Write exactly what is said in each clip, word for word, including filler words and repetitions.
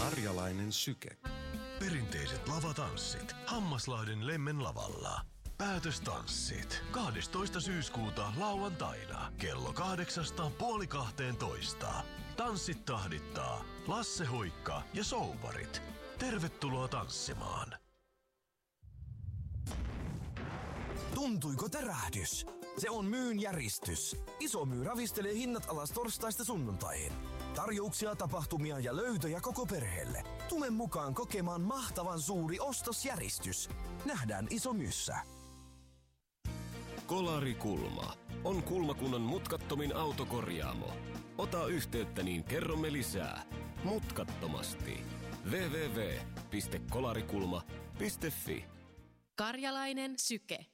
Karjalainen syke. Perinteiset lavatanssit Hammaslahden Lemmen lavalla. Päätöstanssit kahdestoista syyskuuta lauantaina kello kahdeksasta puoli kahteentoista. Tanssit tahdittaa Lasse Hoikka ja Souvarit. Tervetuloa tanssimaan. Tuntuiko tärähdys? Se on Myyn järistys. Iso Myy ravistelee hinnat alas torstaista sunnuntaihin. Tarjouksia, tapahtumia ja löytöjä koko perheelle. Tule mukaan kokemaan mahtavan suuri ostosjäristys. Nähdään Iso Myyssä. Kolarikulma on Kulmakunnan mutkattomin autokorjaamo. Ota yhteyttä, niin kerromme lisää. Mutkattomasti. double-u double-u double-u piste kolarikulma piste fi. Karjalainen syke.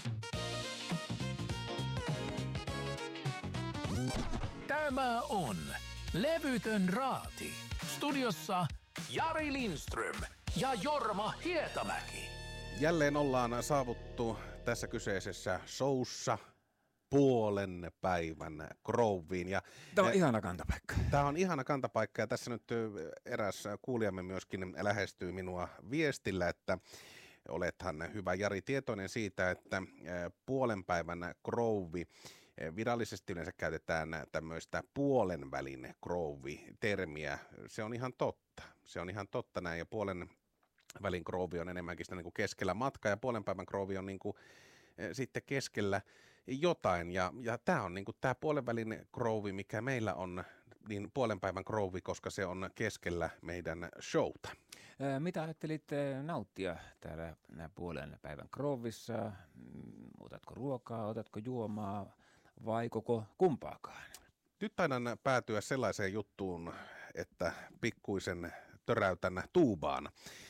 Tämä on Levytön raati. Studiossa Jari Lindström ja Jorma Hietamäki. Jälleen ollaan saavuttu tässä kyseisessä showssa puolen päivän Groveen. Ja tämä on ihana kantapaikka. Tämä on ihana kantapaikka ja tässä nyt eräs kuulijamme myöskin lähestyy minua viestillä, että olethan hyvä Jari tietoinen siitä, että puolen päivän Grove, virallisesti yleensä käytetään tämmöistä puolen välin Grove-termiä. Se on ihan totta. Se on ihan totta näin ja puolen välin Grove on enemmänkin sitä niin kuin keskellä matkaa ja puolen päivän Grove on niin kuin sitten keskellä jotain. Ja, ja tämä on niin kuin tämä puolen välin Grove, mikä meillä on, niin puolen päivän Grove, koska se on keskellä meidän showta. Mitä ajattelit nauttia täällä puolen päivän Grovessa? Otatko ruokaa, otatko juomaa vai koko kumpaakaan? Nyt taidan päätyä sellaiseen juttuun, että pikkuisen töräytän tuubaan,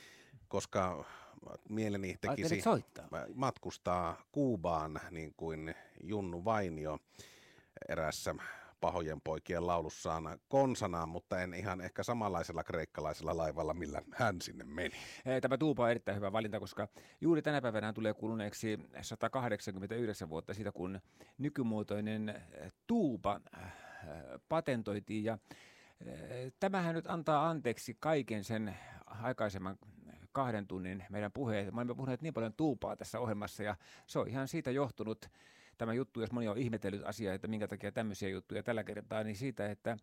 koska mieleni tekisi matkustaa Kuubaan niin kuin Junnu Vainio erässä pahojen poikien laulussaan konsanaan, mutta en ihan ehkä samanlaisella kreikkalaisella laivalla, millä hän sinne meni. Tämä tuuba on erittäin hyvä valinta, koska juuri tänä päivänä tulee kuluneeksi sata kahdeksankymmentäyhdeksän vuotta siitä, kun nykymuotoinen tuuba patentoitiin ja tämähän nyt antaa anteeksi kaiken sen aikaisemman kahden tunnin meidän puheet. Me olemme puhuneet niin paljon tuupaa tässä ohjelmassa ja se on ihan siitä johtunut tämä juttu, jos moni on ihmetellyt asiaa, että minkä takia tämmöisiä juttuja tällä kertaa, niin siitä, että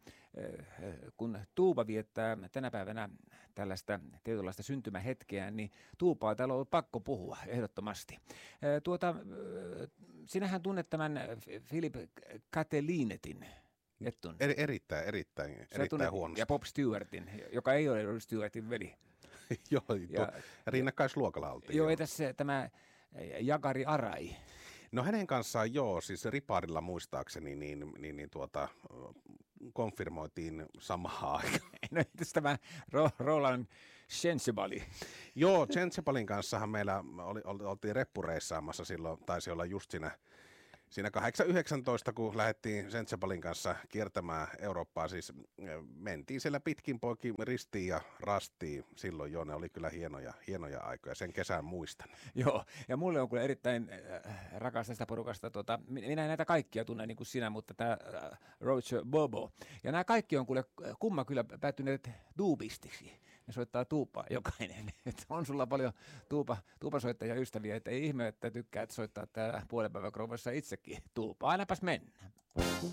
kun tuuba viettää tänä päivänä tällaista tietynlaista syntymähetkeä, niin tuupaa täällä on ollut pakko puhua ehdottomasti. Tuota, sinähän tunnet tämän Philip Catelinetin. Er, erittäin, erittäin, erittäin huonosti. Ja Bob Stewartin, joka ei ole Rod Stewartin veli. Joo, ja rinnakkaisluokalla oltiin. Joo, ei tässä tämä Jagari Arai. No hänen kanssaan joo, siis Riparilla muistaakseni niin, niin, niin tuota, konfirmoitiin samaan aikaan. No entäs tämä Roland Schenzebali? Joo, Schenzebalin kanssahan meillä oli, oltiin reppureissaamassa silloin, taisi olla just siinä Siinä kahdeksan yhdeksäntoista, kun lähdettiin Schenzebalin kanssa kiertämään Eurooppaa, siis mentiin siellä pitkin poikin ristiin ja rastiin. Silloin jo ne oli kyllä hienoja, hienoja aikoja, sen kesän muistan. Joo, ja mulle on kyllä erittäin rakas tästä porukasta. Tuota, minä en näitä kaikkia tunne niin kuin sinä, mutta tämä Roger Bobo. Ja nämä kaikki on kuule, kumma kyllä päätyneet duubistiksi. Ne soittaa tuupaa jokainen. Että on sulla paljon tuupa, tuupasoittajia ystäviä, että ei ihme, että tykkää soittaa täällä puolen päivän Grovessa itsekin tuupaa. Ainapas mennä.